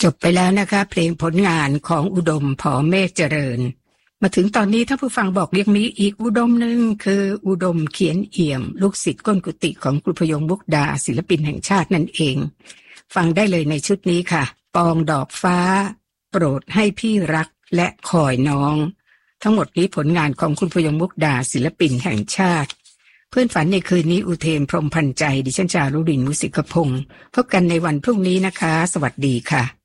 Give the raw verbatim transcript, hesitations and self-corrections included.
จบไปแล้วนะคะเพลงผลงานของอุดม ผอเมฆเจริญมาถึงตอนนี้ถ้าผู้ฟังบอกเรียกมีอีกอุดมหนึ่งคืออุดมเขียนเอี่ยมลูกศิษย์ก้นกุฏิของครูพยงมุกดาศิลปินแห่งชาตินั่นเองฟังได้เลยในชุดนี้ค่ะปองดอกฟ้าโปรดให้พี่รักและคอยน้องทั้งหมดนี้ผลงานของคุณพยงมุกดาศิลปินแห่งชาติเพื่อนฝันในคืนนี้อุเทนพรหมพันธ์ใจดิฉันจารุรินทร์มุสิกพงศ์พบกันในวันพรุ่งนี้นะคะสวัสดีค่ะ